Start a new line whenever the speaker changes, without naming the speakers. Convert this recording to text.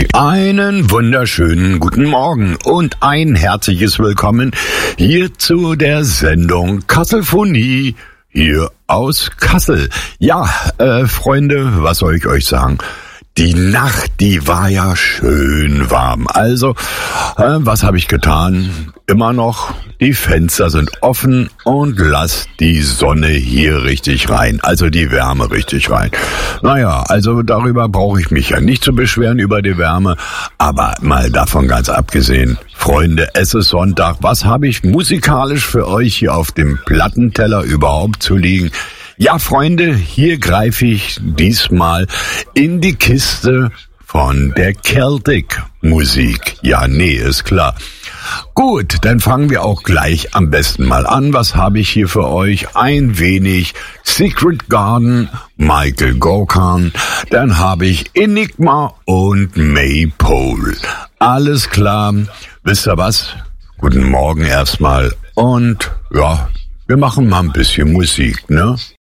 Einen wunderschönen guten Morgen und ein herzliches Willkommen hier zu der Sendung Kasselphonie hier aus Kassel. Ja, Freunde, was soll ich euch sagen? Die Nacht, die war ja schön warm. Also, was habe ich getan? Immer noch, die Fenster sind offen und lasst die Sonne hier richtig rein. Also die Wärme richtig rein. Naja, also darüber brauche ich mich ja nicht zu beschweren über die Wärme. Aber mal davon ganz abgesehen, Freunde, es ist Sonntag. Was habe ich musikalisch für euch hier auf dem Plattenteller überhaupt zu liegen? Ja, Freunde, hier greife ich diesmal in die Kiste von der Celtic Musik. Ja, nee, ist klar. Gut, dann fangen wir auch gleich am besten mal an. Was habe ich hier für euch? Ein wenig Secret Garden, Michael Gaucan. Dann habe ich Enigma und Maypole. Alles klar. Wisst ihr was? Guten Morgen erstmal. Und ja, wir machen mal ein bisschen Musik, ne?